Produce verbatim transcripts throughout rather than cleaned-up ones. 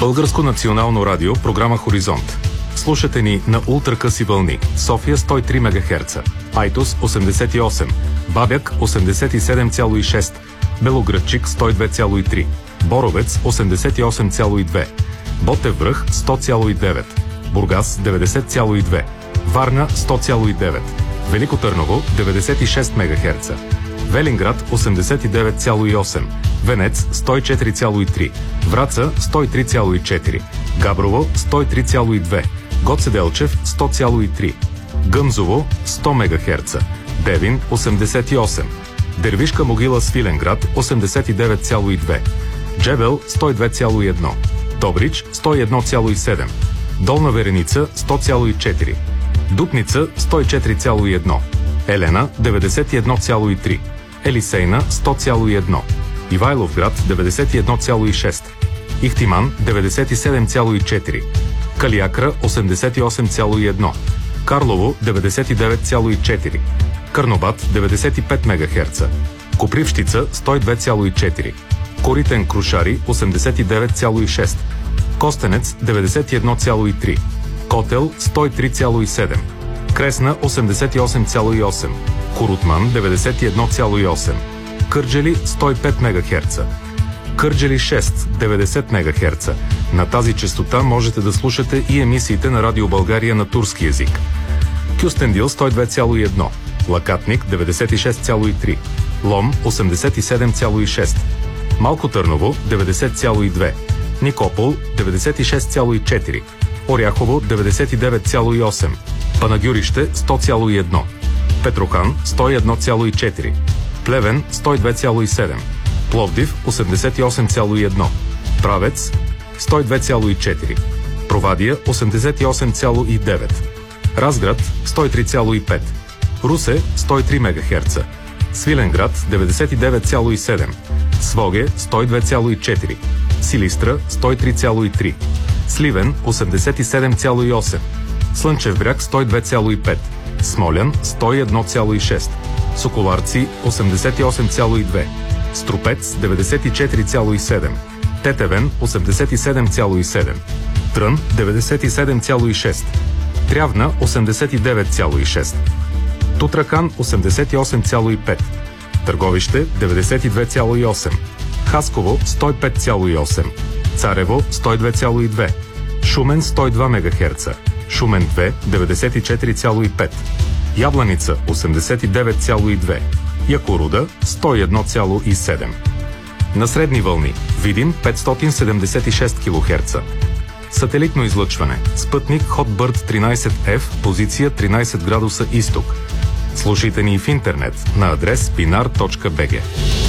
Българско национално радио, програма Хоризонт. Слушате ни на ултракъси вълни. София сто и три мегахерца, Айтос осемдесет и осем, Бабяк осемдесет и седем цяло и шест, Белоградчик сто и две цяло и три, Боровец осемдесет и осем цяло и две, Ботев връх сто цяло и девет, Бургас деветдесет цяло и две, Варна сто цяло и девет, Велико Търново деветдесет и шест мегахерца, Велинград осемдесет и девет цяло и осем, Венец сто и четири цяло и три, Враца сто и три цяло и четири, Габрово сто и три цяло и две, Гоце Делчев сто цяло и три, Гъмзово сто мегахерца, Девин осемдесет и осем, Дервишка могила Свиленград осемдесет и девет цяло и две, Джебел сто и две цяло и едно, Добрич сто и едно цяло и седем, Долна Вереница сто цяло и четири, Дупница сто и четири цяло и едно, Елена деветдесет и едно цяло и три, Елисейна сто цяло и едно, Ивайловград деветдесет и едно цяло и шест, Ихтиман деветдесет и седем цяло и четири, Калиакра осемдесет и осем цяло и едно, Карлово деветдесет и девет цяло и четири, Карнобат деветдесет и пет мегахерца, Копривщица сто и две цяло и четири, Коритен Крушари осемдесет и девет цяло и шест, Костенец деветдесет и едно цяло и три, Котел сто и три цяло и седем, Кресна осемдесет и осем цяло и осем, Корутман деветдесет и едно цяло и осем, Кърджали сто и пет мегахерца, Кърджали шест деветдесет мегахерца. На тази честота можете да слушате и емисиите на Радио България на турски език. Кюстендил сто и две цяло и едно, Лакатник деветдесет и шест цяло и три, Лом осемдесет и седем цяло и шест, Малко Търново деветдесет цяло и две, Никопол деветдесет и шест цяло и четири, Оряхово деветдесет и девет цяло и осем, Панагюрище сто цяло и едно, Петрохан сто и едно цяло и четири, Плевен сто и две цяло и седем, Пловдив осемдесет и осем цяло и едно, Правец сто и две цяло и четири, Провадия осемдесет и осем цяло и девет, Разград сто и три цяло и пет, Русе сто и три мегахерца, Свиленград деветдесет и девет цяло и седем, Своге сто и две цяло и четири, Силистра сто и три цяло и три, Сливен осемдесет и седем цяло и осем, Слънчев бряг сто и две цяло и пет, Смолян сто и едно цяло и шест, Соколарци осемдесет и осем цяло и две, Струпец деветдесет и четири цяло и седем, Тетевен осемдесет и седем цяло и седем, Трън деветдесет и седем цяло и шест, Трявна осемдесет и девет цяло и шест, Тутракан осемдесет и осем цяло и пет, Търговище деветдесет и две цяло и осем, Хасково сто и пет цяло и осем, Царево сто и две цяло и две, Шумен сто и два мегахерца, Шумен две деветдесет и четири цяло и пет, Ябланица осемдесет и девет цяло и две, Якоруда сто и едно цяло и седем. На средни вълни Видин петстотин седемдесет и шест килохерца. Сателитно излъчване. Спътник Hotbird тринайсет еф, позиция тринайсет градуса изток. Слушайте ни и в интернет на адрес пинар точка би джи.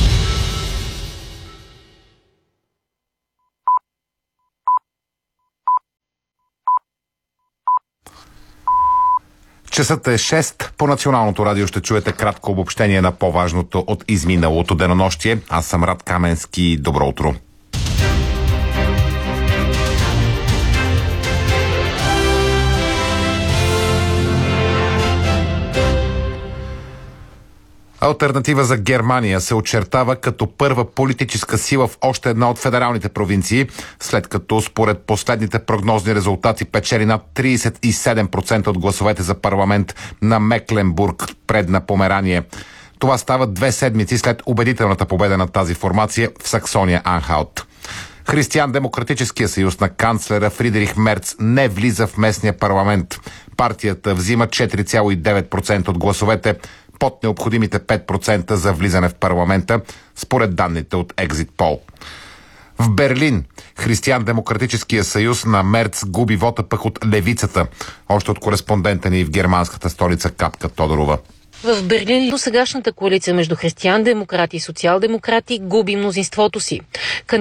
Часът е шест. По Националното радио ще чуете кратко обобщение на по-важното от изминалото денонощие. Аз съм Рад Каменски. Добро утро. Алтернатива за Германия се очертава като първа политическа сила в още една от федералните провинции, след като според последните прогнозни резултати печели над трийсет и седем процента от гласовете за парламент на Мекленбург, предна Померания. Това става две седмици след убедителната победа на тази формация в Саксония-Анхалт. Християн-демократическия съюз на канцлера Фридрих Мерц не влиза в местния парламент. Партията взима четири цяло и девет процента от гласовете, под необходимите пет процента за влизане в парламента, според данните от Екзит Пол. В Берлин Християн-демократическия съюз на Мерц губи вота пък от левицата, още от кореспондента ни в германската столица Капка Тодорова. В Берлин досегашната коалиция между християн-демократи и социал-демократи губи мнозинството си.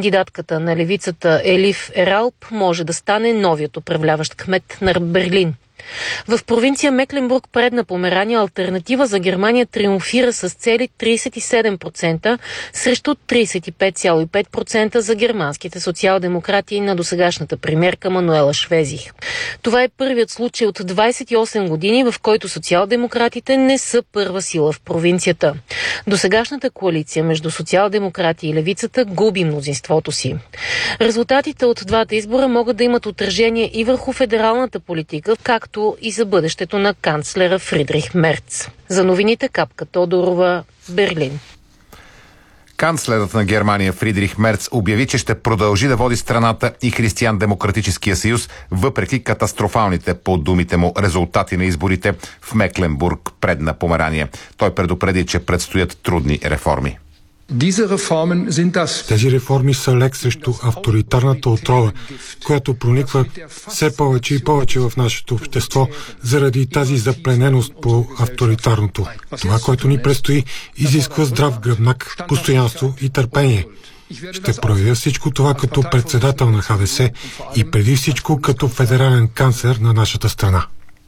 Кандидатката на левицата Елиф Ералп може да стане новият управляващ кмет на Берлин. В провинция Мекленбург, Предна Померания, Алтернатива за Германия триумфира с цели тридесет и седем процента срещу тридесет и пет цяло и пет процента за германските социал-демократи на досегашната премиерка Мануела Швезих. Това е първият случай от двадесет и осем години, в който социал-демократите не са първа сила в провинцията. Досегашната коалиция между социал-демократи и левицата губи мнозинството си. Резултатите от двата избора могат да имат отражение и върху федералната политика, както и за бъдещето на канцлера Фридрих Мерц. За новините Капка Тодорова, Берлин. Канцлерът на Германия Фридрих Мерц обяви, че ще продължи да води страната и Християн-демократическия съюз, въпреки катастрофалните, по думите му, резултати на изборите в Мекленбург, Предна Померания. Той предупреди, че предстоят трудни реформи. Тези реформи са лек срещу авторитарната отрова, която прониква все повече и повече в нашето общество заради тази заплененост по авторитарното. Това, което ни предстои, изисква здрав гръбнак, постоянство и търпение. Ще проявя всичко това като председател на Ха Де Се и преди всичко като федерален канцлер на нашата страна,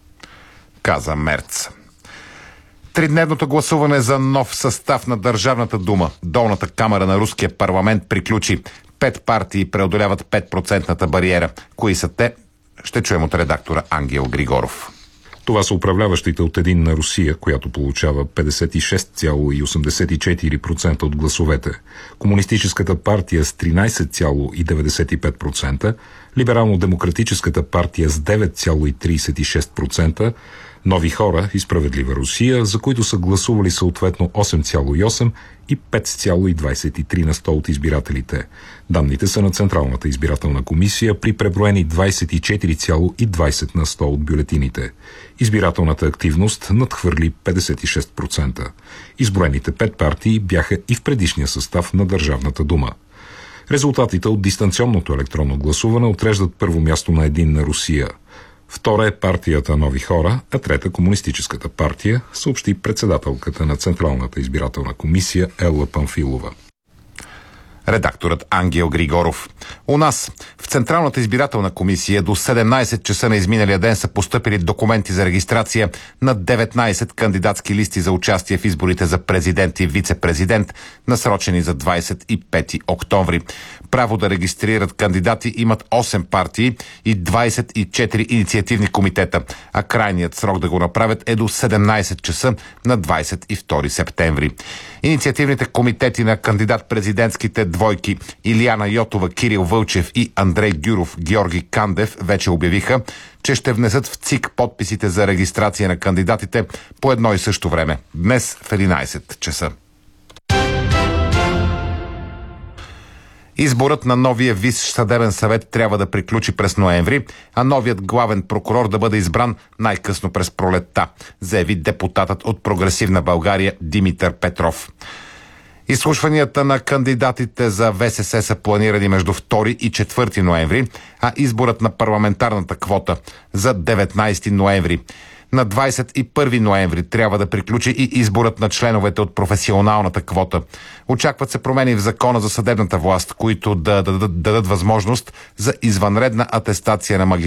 каза Мерц. Тридневното гласуване за нов състав на Държавната дума, долната камара на руския парламент, приключи. Пет партии преодоляват пет процентната бариера. Кои са те? Ще чуем от редактора Ангел Григоров. Това са управляващите от Единна Русия, която получава петдесет и шест цяло осемдесет и четири процента от гласовете, Комунистическата партия с тринадесет цяло деветдесет и пет процента, Либерално-демократическата партия с девет цяло тридесет и шест процента, Нови хора и Справедлива Русия, за които са гласували съответно осем цяло осем и пет цяло двадесет и три на сто от избирателите. Данните са на Централната избирателна комисия при преброени двадесет и четири цяло двадесет на сто от бюлетините. Избирателната активност надхвърли петдесет и шест процента. Изброените пет партии бяха и в предишния състав на Държавната дума. Резултатите от дистанционното електронно гласуване отреждат първо място на Единна Русия. Втора е партията Нови хора, а трета Комунистическата партия, съобщи председателката на Централната избирателна комисия Елла Памфилова. Редакторът Ангел Григоров. У нас в Централната избирателна комисия до седемнадесет часа на изминалия ден са постъпили документи за регистрация на деветнадесет кандидатски листи за участие в изборите за президент и вице-президент, насрочени за двадесет и пети октомври. Право да регистрират кандидати имат осем партии и двадесет и четири инициативни комитета, а крайният срок да го направят е до седемнадесет часа на двадесет и втори септември. Инициативните комитети на кандидат-президентските двойки Илияна Йотова, Кирил Вълчев и Андрей Гюров, Георги Кандев вече обявиха, че ще внесат в ЦИК подписите за регистрация на кандидатите по едно и също време, днес в единадесет часа. Изборът на новия Висш съдебен съвет трябва да приключи през ноември, а новият главен прокурор да бъде избран най-късно през пролетта, заяви депутатът от Прогресивна България Димитър Петров. Изслушванията на кандидатите за В С С са планирани между втори и четвърти ноември, а изборът на парламентарната квота за деветнадесети ноември. На двадесет и първи ноември трябва да приключи и изборът на членовете от професионалната квота. Очакват се промени в закона за съдебната власт, които да дадат, дадат възможност за извънредна атестация на магистрати